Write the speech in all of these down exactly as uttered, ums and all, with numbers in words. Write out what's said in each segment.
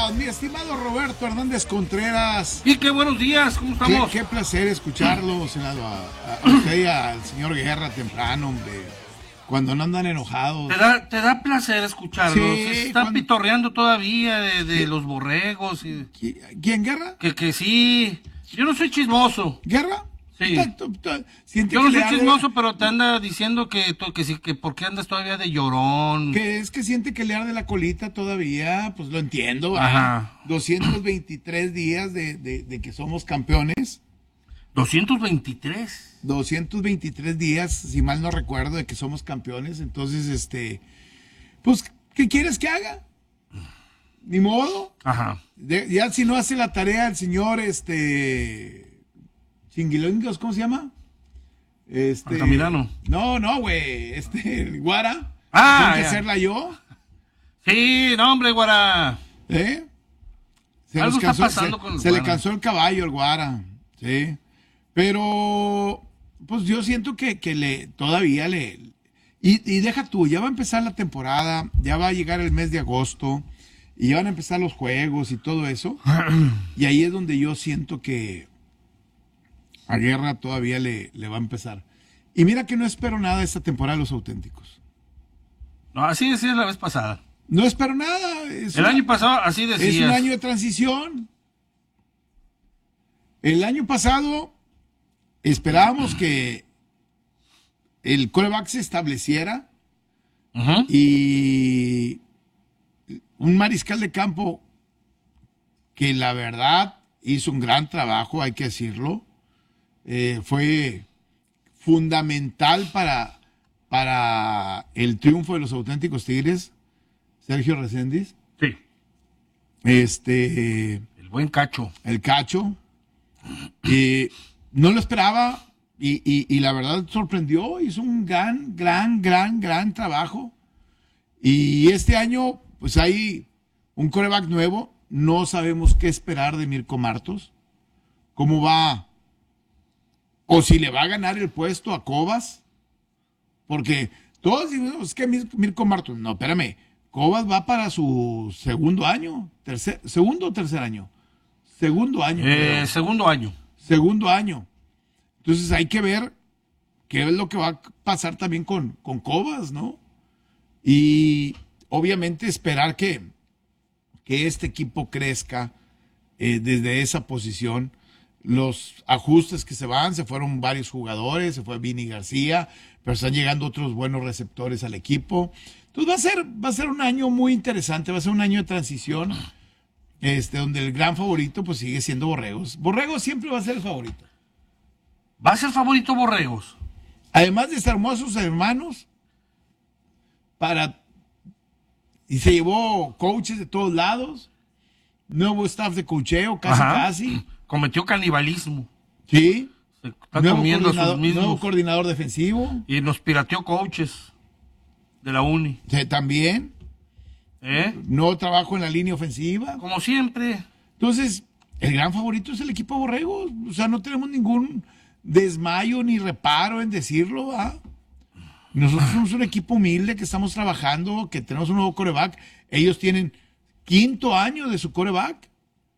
días, mi estimado Roberto Hernández Contreras. Y qué buenos días, ¿cómo estamos? Qué, qué placer escucharlo, senado, a, a, a usted y al señor Guerra temprano, hombre. Cuando no andan enojados. Te da, te da placer escucharlo. Sí, Se están cuando... pitorreando todavía de, de los borregos. Y... ¿Quién, Guerra? Que, que sí. Yo no soy chismoso. ¿Guerra? Sí. Yo no soy chismoso, pero te anda diciendo que, que sí, que por qué andas todavía de llorón. Que es que siente que le arde la colita todavía, pues lo entiendo. Ajá. doscientos veintitrés días de, de, de que somos campeones. doscientos veintitrés. doscientos veintitrés días, si mal no recuerdo, de que somos campeones. Entonces, este, pues, ¿qué quieres que haga? Ni modo. Ajá. De, ya si no hace la tarea el señor, este... Chinguilongos, ¿cómo se llama? Este... Altamirano. No, no, güey. Este, el Guara. Ah, ¿Tengo que ya. hacerla yo? Sí, no, hombre, Guara. ¿Eh? Se, Algo cansó, está pasando se, con el se Guara. le cansó el caballo al Guara. Sí. Pero, pues yo siento que, que le, todavía le... Y, y deja tú, ya va a empezar la temporada, ya va a llegar el mes de agosto, y ya van a empezar los juegos y todo eso. Y ahí es donde yo siento que a Guerra todavía le, le va a empezar. Y mira que no espero nada de esta temporada de Los Auténticos. No, así decías la vez pasada. No espero nada. Es El una, año pasado así decías. Es un año de transición. El año pasado esperábamos que el quarterback se estableciera uh-huh. y un mariscal de campo que la verdad hizo un gran trabajo, hay que decirlo. Eh, fue fundamental para, para el triunfo de los Auténticos Tigres, Sergio Reséndiz. Sí. Este, el buen Cacho. El Cacho. Eh, no lo esperaba y, y, y la verdad sorprendió, hizo un gran, gran, gran, gran trabajo. Y este año, pues hay un quarterback nuevo, no sabemos qué esperar de Mirko Martos, cómo va. O si le va a ganar el puesto a Cobas. Porque todos dicen, es que Mirko Martos. No, espérame. Cobas va para su segundo año. Tercer, ¿Segundo o tercer año? Segundo año. Eh, segundo año. Segundo año. Entonces hay que ver qué es lo que va a pasar también con, con Cobas, ¿no? Y obviamente esperar que, que este equipo crezca eh, desde esa posición. Los ajustes que se van, se fueron varios jugadores, se fue Vini García, pero están llegando otros buenos receptores al equipo. Entonces va a ser, va a ser un año muy interesante, va a ser un año de transición, este, donde el gran favorito pues sigue siendo Borregos. Borregos siempre va a ser el favorito. ¿Va a ser favorito Borregos? Además de estar hermosos hermanos, para y se llevó coaches de todos lados, nuevo staff de coacheo, casi Ajá. casi. Cometió canibalismo. Sí. Se está nuevo comiendo a sus mismos. Nuevo coordinador defensivo. Y nos pirateó coaches de la uni. Sí, también. ¿Eh? Nuevo trabajo en la línea ofensiva. Como siempre. Entonces, el gran favorito es el equipo Borregos. O sea, no tenemos ningún desmayo ni reparo en decirlo, ¿va? Nosotros somos un equipo humilde que estamos trabajando, que tenemos un nuevo quarterback. Ellos tienen quinto año de su quarterback.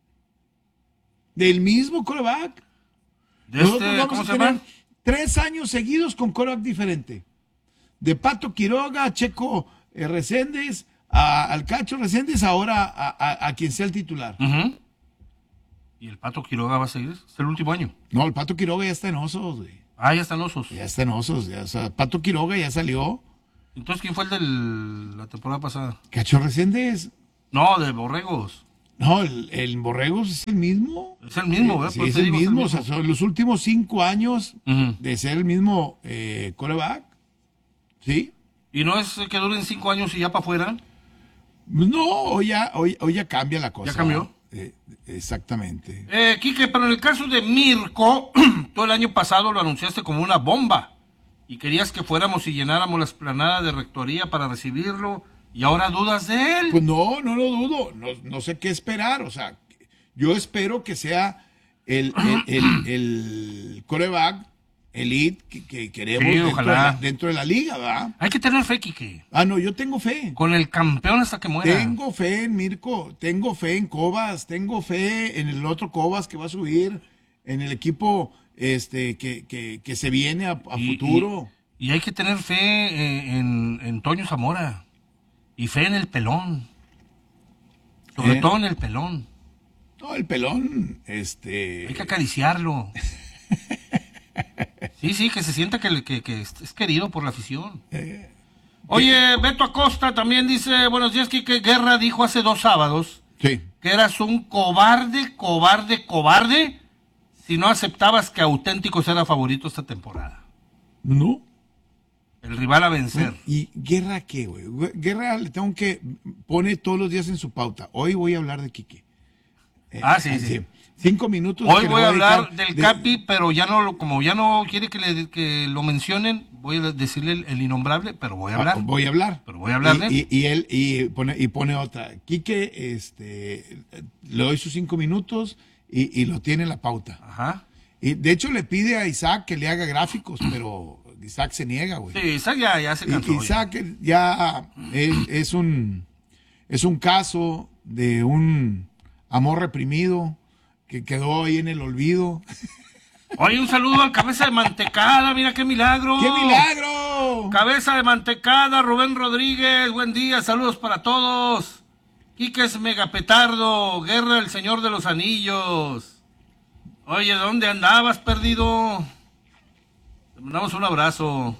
Del mismo quarterback. De este, ¿cómo se llama? Tres años seguidos con quarterback diferente. De Pato Quiroga, a Checo eh, Reséndiz, a, al Cacho Reséndiz, ahora a, a, a quien sea el titular. Uh-huh. ¿Y el Pato Quiroga va a seguir? ¿Es el último año? No, el Pato Quiroga ya está en Osos, güey. Ah, ya están Osos. Ya está en Osos. Ya, o sea, Pato Quiroga ya salió. Entonces, ¿quién fue el de la temporada pasada? Cacho Reséndiz. No, de Borregos. No, el, el Borregos es el mismo. Es el mismo, ¿verdad? Sí, es el, digo, mismo. es el mismo. O sea, son los últimos cinco años uh-huh. de ser el mismo eh, quarterback. ¿Sí? ¿Y no es que duren cinco años y ya para afuera? No, hoy ya, hoy, hoy ya cambia la cosa. ¿Ya cambió? Eh, exactamente. Eh, Quique, pero en el caso de Mirko, tú el año pasado lo anunciaste como una bomba y querías que fuéramos y llenáramos la explanada de rectoría para recibirlo y ahora dudas de él. Pues no, no lo dudo. No, no sé qué esperar. O sea, yo espero que sea el, el, el, el quarterback elite que, que queremos Sí, dentro, ojalá. de la, dentro de la liga, ¿verdad? Hay que tener fe, Quique. Ah, no, yo tengo fe. Con el campeón hasta que muera. Tengo fe en Mirko, tengo fe en Cobas, tengo fe en el otro Cobas que va a subir, en el equipo este que, que, que se viene a, a Y- futuro. Y, y hay que tener fe eh, en, en Toño Zamora. Y fe en el pelón. Sobre Eh. todo en el pelón. No, el pelón, este... Hay que acariciarlo. Sí, sí, que se sienta que, que, que es es querido por la afición. eh, Oye, Beto Acosta también dice, buenos días, Quique. Guerra dijo hace dos sábados sí. que eras un cobarde, cobarde, cobarde si no aceptabas que Auténticos era favorito esta temporada. ¿No? El rival a vencer. ¿Y Guerra qué, güey? Guerra le tengo que... Pone todos los días en su pauta. Hoy voy a hablar de Quique. Eh, Ah, sí, sí. Cinco minutos. Hoy que le voy a hablar dedicar del de- Capi, pero ya no, lo- como ya no quiere que, le, que lo mencionen, voy a decirle el, el innombrable, pero voy a hablar. Ah, voy a hablar. Pero voy a hablar de y, él. y, y él y pone, y pone otra. Quique, este, le doy sus cinco minutos y, y lo tiene en la pauta. Ajá. Y de hecho le pide a Isaac que le haga gráficos, pero Isaac se niega, güey. Sí, Isaac ya, ya se Y- cansó. ya. Isaac ya es, es un es un caso de un amor reprimido que quedó ahí en el olvido. Oye, un saludo al Cabeza de Mantecada, mira qué milagro. ¡Qué milagro! Cabeza de Mantecada, Rubén Rodríguez, buen día, saludos para todos. Quique es megapetardo, Guerra el Señor de los Anillos. Oye, ¿dónde andabas, perdido? Te mandamos un abrazo.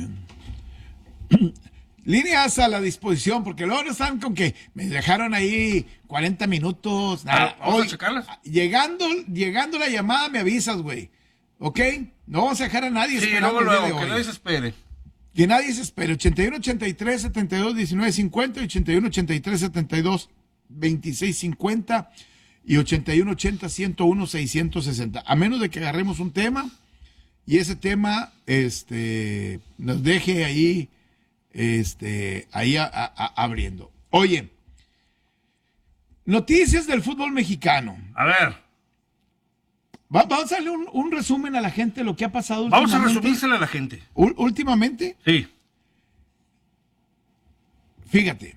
Líneas a la disposición, porque luego no están con que me dejaron ahí cuarenta minutos. Nada. Ah, vamos a Hoy, checarlas. llegando, llegando la llamada, me avisas, güey. ¿Ok? No vamos a dejar a nadie Sí, esperando luego, el día luego, de que hoy. nadie se espere. Que nadie se espere. ochenta y uno, ochenta y tres, setenta y dos, diecinueve, cincuenta, ochenta y uno, ochenta y tres, setenta y dos, veintiséis, cincuenta y ochenta y uno, ochenta, ciento uno, seiscientos sesenta. A menos de que agarremos un tema y ese tema este, nos deje ahí, este, ahí a- a- a- abriendo. Oye, noticias del fútbol mexicano. A ver, Va- vamos a darle un, un resumen a la gente de lo que ha pasado vamos a últimamente. resumírsela a la gente. Ú- Últimamente, Sí. fíjate,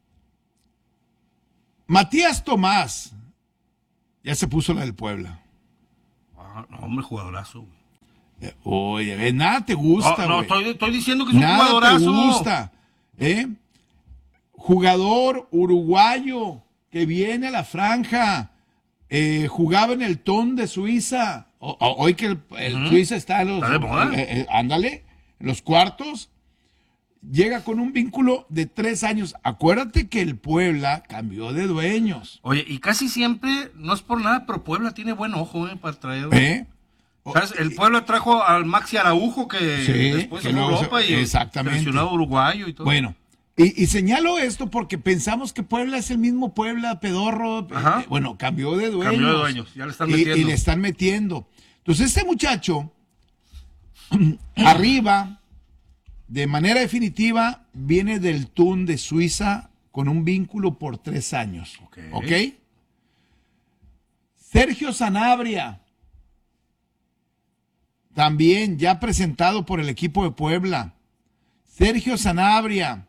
Matías Tomás ya se puso la del Puebla. Ah, no, hombre, jugadorazo. güey. Eh, Oye, ve, nada te gusta, No, no, güey. estoy, estoy diciendo que es un Nada jugadorazo. te gusta, ¿eh? Jugador uruguayo que viene a la franja, eh, jugaba en el Ton de Suiza. O- o- hoy que el, el Ujú. Suiza está en los, Está de moda. eh, eh, ándale, en los cuartos. Llega con un vínculo de tres años. Acuérdate que el Puebla cambió de dueños. Oye, y casi siempre, no es por nada, pero Puebla tiene buen ojo, ¿eh? Para traer. ¿Eh? ¿Sabes? El Puebla trajo al Maxi Araujo, que Sí, después que se fue a luego se- Europa y exactamente. seleccionado uruguayo y todo. Bueno, y, y señalo esto porque pensamos que Puebla es el mismo Puebla, pedorro. Ajá. eh, bueno, cambió de dueños. Cambió de dueños, ya le están Y- metiendo. Y, le están metiendo. Entonces, este muchacho, arriba, de manera definitiva, viene del T U N de Suiza con un vínculo por tres años. Ok. ¿Ok? Sergio Sanabria, también ya presentado por el equipo de Puebla. Sergio Sanabria,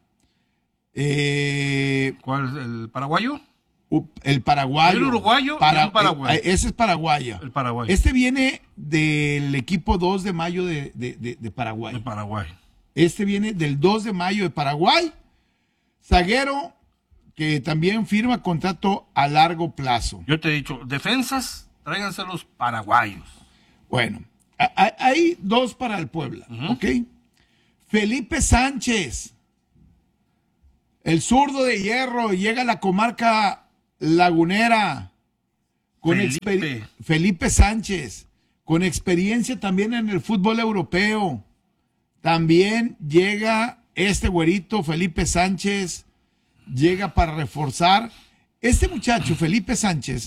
eh, ¿Cuál es el paraguayo? u- el paraguayo. ¿El uruguayo y un paraguayo? eh, ese es paraguayo. El paraguayo. Este viene del equipo dos de mayo de, de- de- de Paraguay. De Paraguay. Este viene del dos de mayo de Paraguay. Zaguero que también firma contrato a largo plazo. Yo te he dicho, defensas, tráiganse los paraguayos. Bueno, a- a- hay dos para el Puebla, Ujú. ¿ok? Felipe Sánchez, el zurdo de hierro, llega a la comarca lagunera. Con Felipe. exper- Felipe Sánchez, con experiencia también en el fútbol europeo. También llega este güerito, Felipe Sánchez, llega para reforzar. Este muchacho, Felipe Sánchez,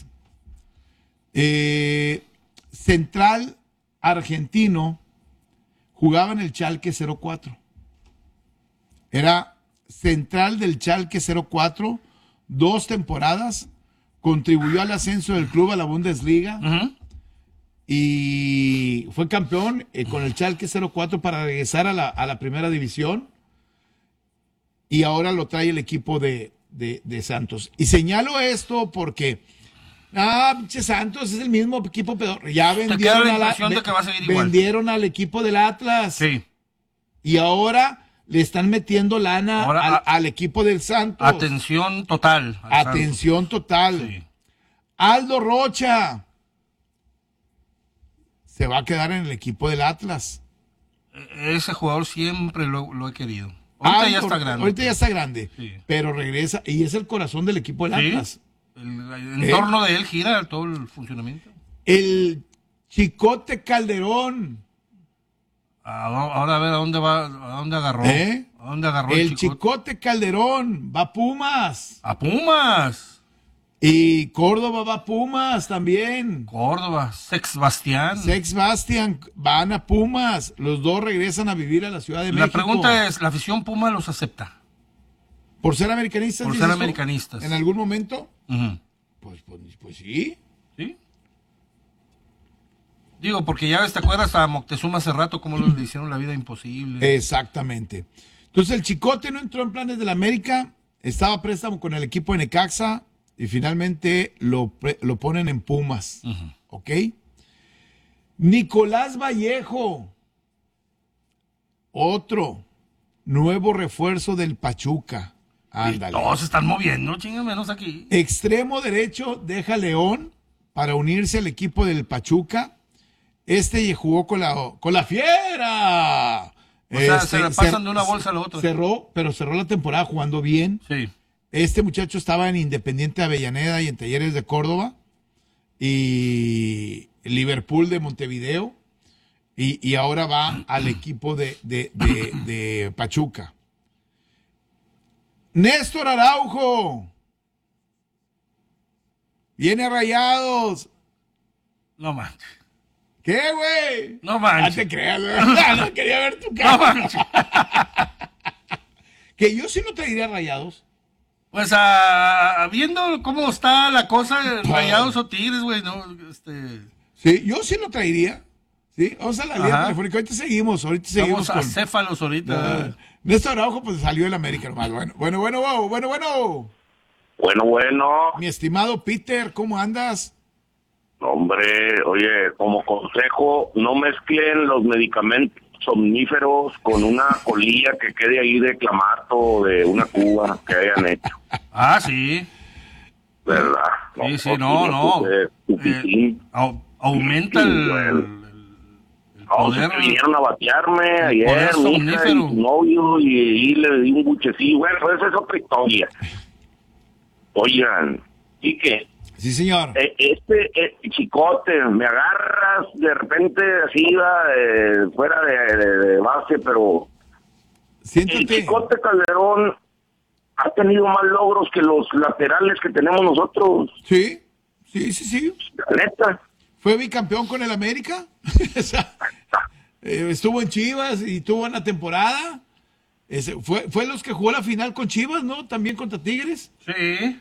eh, central argentino, jugaba en el Schalke cero cuatro. Era central del Schalke cero cuatro, dos temporadas, contribuyó al ascenso del club a la Bundesliga. Ujú. y fue campeón eh, con el Schalke cero cuatro para regresar a la, a la primera división, y ahora lo trae el equipo de, de, de Santos. Y señalo esto porque, ah, pinche Santos es el mismo equipo, pero ya vendieron, a la, de que va a seguir igual. vendieron al equipo del Atlas. Sí. Y ahora le están metiendo lana Ahora, al, a, al equipo del Santos. Atención total. Atención Santos. total. Sí. Aldo Rocha se va a quedar en el equipo del Atlas. Ese jugador siempre lo, lo he querido. Ahorita Aldo, ya está grande. Ahorita ya está grande. Sí. Pero regresa y es el corazón del equipo del Sí. Atlas. El, el entorno eh. de él gira todo el funcionamiento. El Chicote Calderón. Ahora a ver a dónde va, a dónde agarró. ¿Eh? ¿A dónde agarró el, el Chicote? Chicote Calderón va a Pumas. A Pumas. Y Córdoba va a Pumas también. Córdoba, Sex Bastián. Sex Bastián van a Pumas. Los dos regresan a vivir a la Ciudad de la México. La pregunta es, ¿la afición Puma los acepta? ¿Por ser americanistas? Por ser americanistas. ¿En algún momento? Uh-huh. Pues, pues, pues sí. ¿Sí? Digo, porque ya te acuerdas a Moctezuma hace rato cómo le hicieron la vida imposible. Exactamente. Entonces el Chicote no entró en planes de la América, estaba a préstamo con el equipo de Necaxa y finalmente lo, lo ponen en Pumas. Uh-huh. ¿Ok? Nicolás Vallejo, otro nuevo refuerzo del Pachuca. Ándale. Todos se están moviendo, chinga, menos aquí. Extremo derecho deja León para unirse al equipo del Pachuca. Este jugó con la, con la Fiera. O sea, este, se le pasan de una bolsa a la otra. Cerró, pero cerró la temporada jugando bien. Sí. Este muchacho estaba en Independiente de Avellaneda y en Talleres de Córdoba. Y Liverpool de Montevideo. Y, y ahora va al equipo de, de, de, de Pachuca. Néstor Araujo. Viene a Rayados. No manches. ¿Qué, güey? No manches. No te creas, güey. No quería ver tu cara. No manches. Que yo sí lo traería a Rayados. Pues a, a, viendo cómo está la cosa, Rayados o Tigres, güey, no, este... Sí, yo sí lo traería. Sí, vamos a la línea telefónica. Ahorita seguimos, ahorita seguimos. Vamos con... a céfalos ahorita. Uh, Néstor Araujo, pues salió del América nomás. Bueno, bueno, bueno, bueno, bueno, bueno. Bueno, bueno. Mi estimado Peter, ¿cómo andas? Hombre, oye, como consejo, no mezclen los medicamentos somníferos con una colilla que quede ahí de clamato o de una cuba que hayan hecho. Ah, sí. ¿Verdad? Sí, no, sí, no, no. Eh, eh, au, aumenta el, el, el poder. No, vinieron a batearme ayer, mi hija y su novio, y, y le di un buchecillo. Bueno, esa es otra historia. Oigan, ¿y qué? Sí, señor. Eh, este eh, Chicote, me agarras de repente así, eh, fuera de, de, de base, pero Siéntate. El Chicote Calderón ha tenido más logros que los laterales que tenemos nosotros. Sí, sí, sí, sí. La neta. Fue bicampeón con el América. O sea, eh, estuvo en Chivas y tuvo una temporada. Ese, fue, fue los que jugó la final con Chivas, ¿no? También contra Tigres. Sí.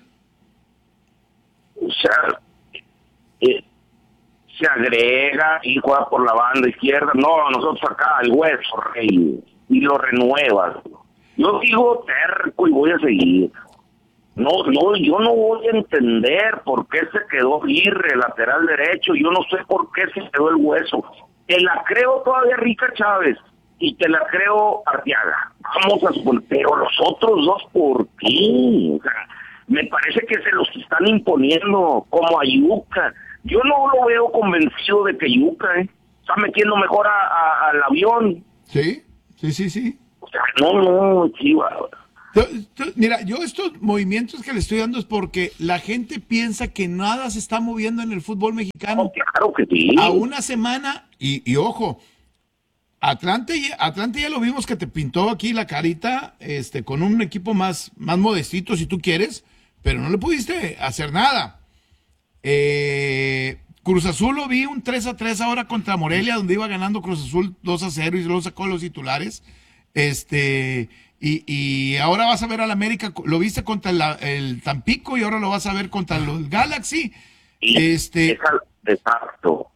O sea, eh, se agrega y juega por la banda izquierda. No, nosotros acá el hueso, rey, y lo renuevas. Yo sigo terco y voy a seguir. No, no, yo no voy a entender por qué se quedó Aguirre, lateral derecho. Yo no sé por qué se quedó el hueso. Te la creo todavía Rica Chávez y te la creo Arteaga. Vamos a suponer, pero los otros dos, ¿por qué? O sea, me parece que se los están imponiendo como a Yuca. Yo no lo veo convencido de que Yuca ¿eh? está metiendo mejor a, a, al avión. Sí, sí, sí, sí. O sea, no, no, chiva. Mira, yo estos movimientos que le estoy dando es porque la gente piensa que nada se está moviendo en el fútbol mexicano. No, claro que sí. A una semana, y, y ojo, Atlante, Atlante ya lo vimos que te pintó aquí la carita este, con un equipo más, más modestito si tú quieres, pero no le pudiste hacer nada. Eh, Cruz Azul lo vi un tres a tres ahora contra Morelia, donde iba ganando Cruz Azul dos a cero y luego sacó los titulares. Este, y, y ahora vas a ver al América, lo viste contra el, el Tampico y ahora lo vas a ver contra los Galaxy. Y este, esa, exacto.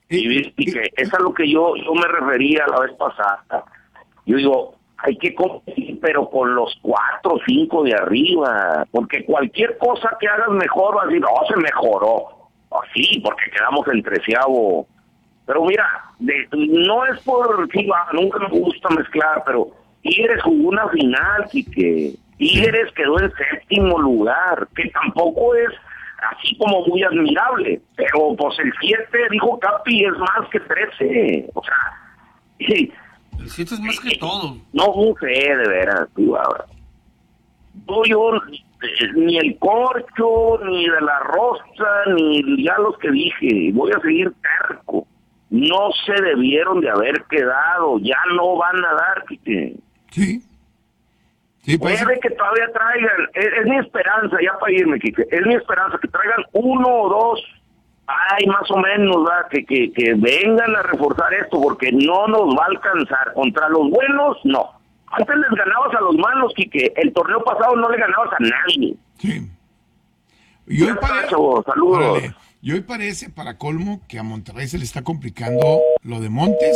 Y, y que es a lo que yo, yo me refería la vez pasada. Yo digo, hay que competir, pero con los cuatro o cinco de arriba, porque cualquier cosa que hagas mejor, vas a decir, no, se mejoró. Oh, sí, porque quedamos en treceavo. Pero mira, de, no es por, sí, va, nunca me gusta mezclar, pero Tigres jugó una final, que Tigres quedó en séptimo lugar, que tampoco es así como muy admirable, pero pues el siete, dijo Capi, es más que trece, o sea, sí. El siete es más que todo. No, no sé, de veras, tío, ahora. No, yo, eh, ni el corcho, ni de la rosa, ni ya los que dije, voy a seguir terco. No se debieron de haber quedado, ya no van a dar, Quique. Sí. Sí, pues. Puede que todavía traigan, es, es mi esperanza, ya para irme, Quique, es mi esperanza que traigan uno o dos, ay, más o menos, ¿verdad? Que, que, que vengan a reforzar esto, porque no nos va a alcanzar. Contra los buenos, no. Antes les ganabas a los malos, Quique. El torneo pasado no le ganabas a nadie. Sí. Y hoy Ya parece, está, chavos, saludos. órale, y hoy parece, para colmo, que a Monterrey se le está complicando lo de Montes,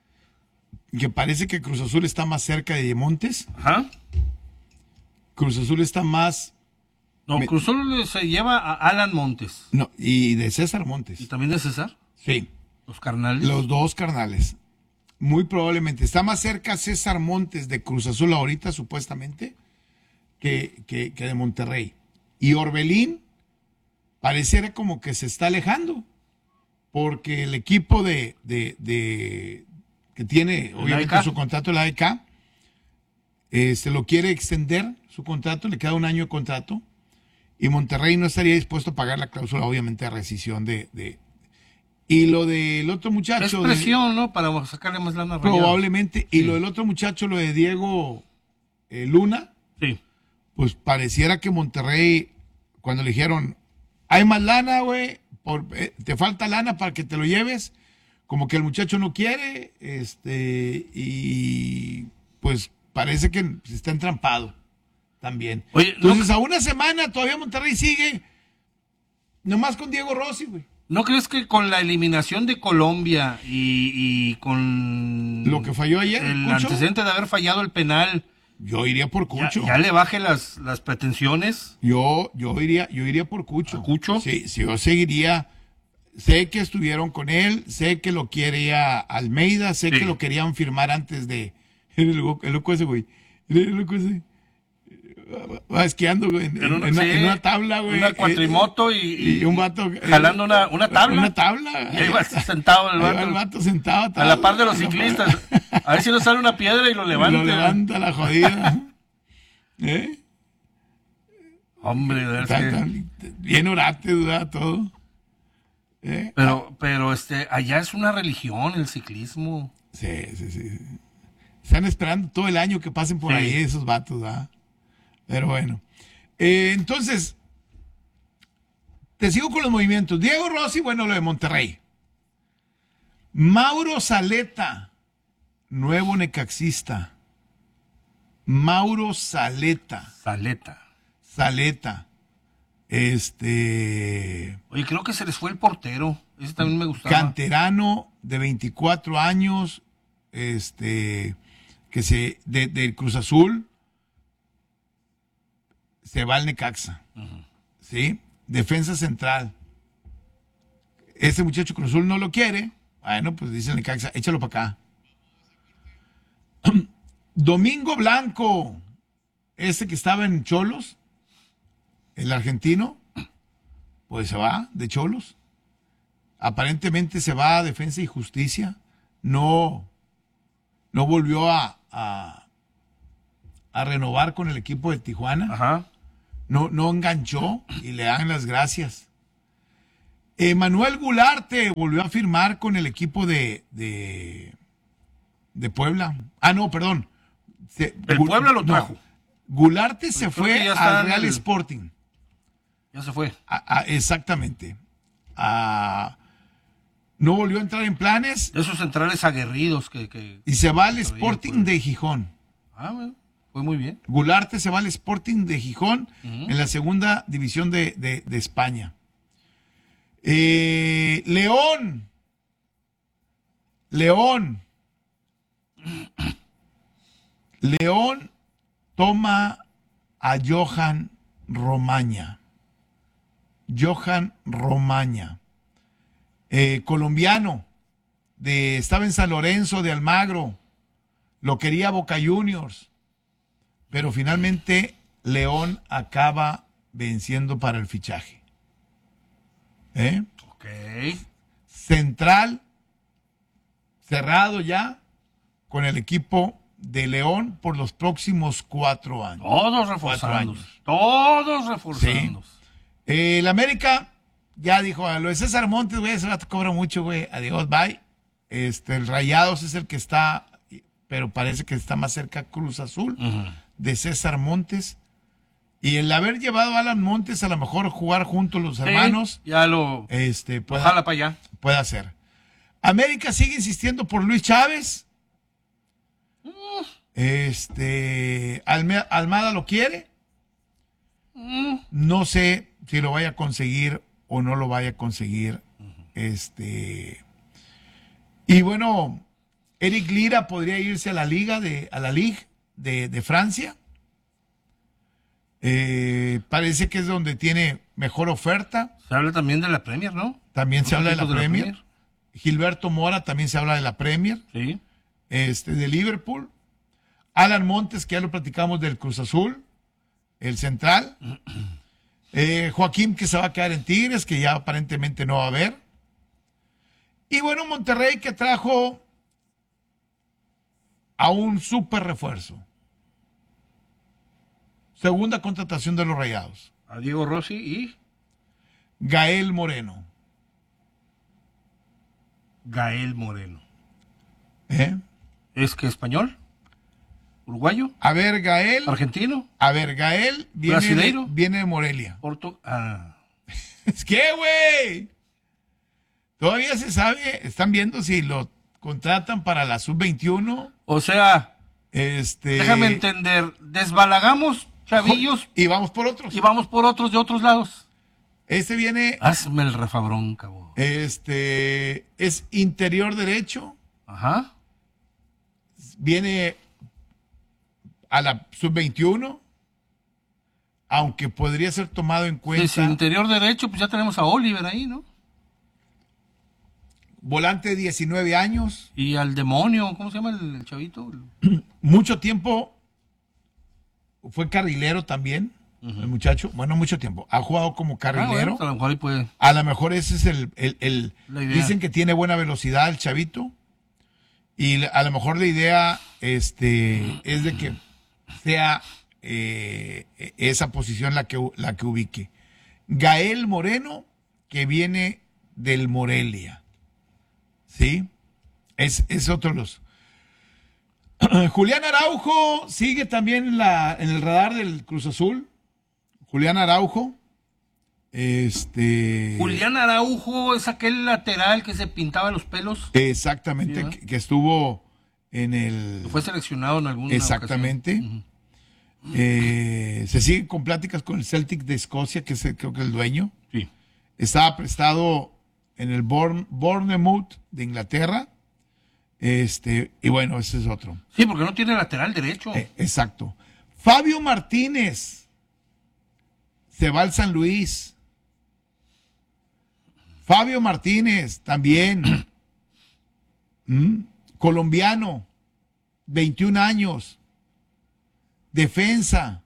que parece que Cruz Azul está más cerca de Montes. Ajá. Cruz Azul está más... No, Me- Cruz Azul se lleva a Alan Montes. No, y de César ¿Y Montes. también de César? Sí, Los carnales. los dos carnales. Muy probablemente. Está más cerca César Montes de Cruz Azul ahorita, supuestamente, que, que, que de Monterrey. Y Orbelín pareciera como que se está alejando, porque el equipo de, de, de que tiene, obviamente, A E K. su contrato, el A E K, eh, se lo quiere extender su contrato, le queda un año de contrato, y Monterrey no estaría dispuesto a pagar la cláusula, obviamente, de rescisión de... de y lo del otro Es muchacho... de- presión, ¿no? Para sacarle más lana a Rayados. probablemente, y Sí. lo del otro muchacho, lo de Diego eh, Luna, Sí. pues pareciera que Monterrey, cuando le dijeron, hay más lana, güey, por- eh, te falta lana para que te lo lleves, como que el muchacho no quiere, este, y pues parece que está entrampado también. Oye, Entonces, a una semana todavía Monterrey sigue, nomás con Diego Rossi, güey. ¿No crees que con la eliminación de Colombia y, y con Lo que falló ayer, el Cucho, antecedente de haber fallado el penal, yo iría por ya, Cucho. ya le baje las, las pretensiones? Yo, yo iría, yo iría por Cucho. ¿A Cucho? Sí, sí, yo seguiría. Sé que estuvieron con él, sé que lo quería Almeida, sé Sí. que lo querían firmar antes de. El loco, el loco ese, güey. El loco ese. Va esquiando, güey, en, En una- en una, sí, en una tabla, güey. una cuatrimoto y- y, un vato. eh, jalando una- una tabla. Una tabla. Y ahí va sentado el Ahí va vato. el vato sentado. A la par de los ciclistas. A ver si no sale una piedra y lo levanta. Lo levanta la jodida. ¿Eh? Hombre, de verdad Está- que- está bien orate, duda, todo. ¿Eh? Pero, pero este, allá es una religión el ciclismo. Sí, sí, sí. Están esperando todo el año que pasen por Sí. ahí esos vatos, ¿verdad? Pero bueno. Eh, entonces, te sigo con los movimientos. Diego Rossi, bueno, lo de Monterrey. Mauro Zaleta, nuevo necaxista. Mauro Zaleta. Saleta. Zaleta. Este. Oye, creo que se les fue el portero. Ese también me gustaba. Canterano de veinticuatro años, este, que se, de, del Cruz Azul, se va al Necaxa, ¿sí? Defensa central. Ese muchacho Cruz Azul no lo quiere, bueno, pues dice el Necaxa, échalo para acá. Domingo Blanco, ese que estaba en Cholos, el argentino, pues se va de Cholos. Aparentemente se va a Defensa y Justicia. No, no volvió a, a, a renovar con el equipo de Tijuana. Ajá. No, no enganchó y le dan las gracias. Emanuel Gularte volvió a firmar con el equipo de, de, de Puebla. Ah, no, perdón. Se- El Gu- Puebla lo no. trajo. Gularte se Creo fue que ya está al en Real el- Sporting. Ya se fue. A- a- exactamente. A- no volvió a entrar en planes De esos centrales aguerridos que... que... y se va al que traía el Sporting Puebla. de Gijón. Ah, bueno, fue muy bien. Gularte se va al Sporting de Gijón Ujú. en la segunda división de, de- de España. Eh, León. León. León toma a Johan Romaña. Johan Romaña. Eh, colombiano. De, estaba en San Lorenzo de Almagro. Lo quería Boca Juniors. Pero finalmente León acaba venciendo para el fichaje. ¿Eh? Ok. Central, cerrado ya con el equipo de León por los próximos cuatro años. Todos reforzando. Todos reforzando. Sí. Eh, el América ya dijo, a lo de César Montes, güey, ese vato cobra mucho, güey. Adiós, bye. Este, el Rayados es el que está, pero parece que está más cerca Cruz Azul, uh-huh, de César Montes. Y el haber llevado a Alan Montes, a lo mejor jugar juntos los hermanos. Sí, ya lo. Este, pueda, ojalá para allá. Puede hacer. América sigue insistiendo por Luis Chávez. Uh. Este, Alme, Almada lo quiere. Uh. No sé si lo vaya a conseguir o no lo vaya a conseguir. Uh-huh. Este. Y bueno, Eric Lira podría irse a la liga de, a la Ligue de, de Francia. Eh, parece que es donde tiene mejor oferta. Se habla también de la Premier, ¿no? También se habla de la, de la Premier. Premier. Gilberto Mora también se habla de la Premier. Sí. Este, de Liverpool. Alan Montes, que ya lo platicamos, del Cruz Azul, el central. eh, Joaquín, que se va a quedar en Tigres, que ya aparentemente no va a haber. Y bueno, Monterrey, que trajo a un súper refuerzo. Segunda contratación de los Rayados. A Diego Rossi y Gael Moreno. Gael Moreno. ¿Eh? ¿Es que español? ¿Uruguayo? A ver, Gael. ¿Argentino? A ver, Gael viene, ¿Brasileiro? de, viene de Morelia. Porto. Ah. ¿Es que, güey? Todavía se sabe, están viendo si lo contratan para la sub veintiuno. O sea, este, déjame entender, desbalagamos chavillos y vamos por otros. Y vamos por otros de otros lados. Este viene. Hazme el refabrón, cabrón. Este es interior derecho. Ajá. Viene a la sub veintiuno. Aunque podría ser tomado en cuenta. Sí, interior derecho, pues ya tenemos a Oliver ahí, ¿no? Volante de diecinueve años. Y al demonio, ¿cómo se llama el, el chavito? Mucho tiempo fue carrilero también, uh-huh, el muchacho. Bueno, mucho tiempo. Ha jugado como carrilero. Ah, bueno, a lo mejor ahí puede. A lo mejor ese es el... el, el dicen que tiene buena velocidad el chavito. Y a lo mejor la idea este, es de que sea eh, esa posición la que, la que ubique. Gael Moreno, que viene del Morelia. ¿Sí? Es, es otro de los. Julián Araujo sigue también en, la, en el radar del Cruz Azul. Julián Araujo. Este. Julián Araujo es aquel lateral que se pintaba los pelos. Exactamente, ¿sí, que, que estuvo en el. Fue seleccionado en algún Exactamente. Uh-huh. Eh, se sigue con pláticas con el Celtic de Escocia, que es el, creo que el dueño. Sí. Estaba prestado en el Bourne, Bournemouth de Inglaterra. Este, y bueno, ese es otro. Sí, porque no tiene lateral derecho. Eh, exacto. Fabio Martínez se va al San Luis. Fabio Martínez también. ¿Mm? Colombiano, veintiún años. Defensa.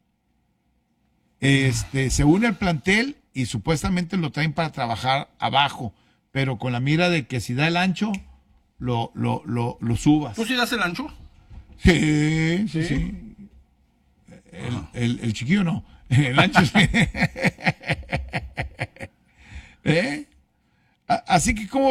Este, se une al plantel y supuestamente lo traen para trabajar abajo, pero con la mira de que si da el ancho, lo, lo, lo, lo subas. ¿Tú sí das el ancho? Sí, sí, sí. El, el, el chiquillo no, el ancho sí. ¿Eh? Así que como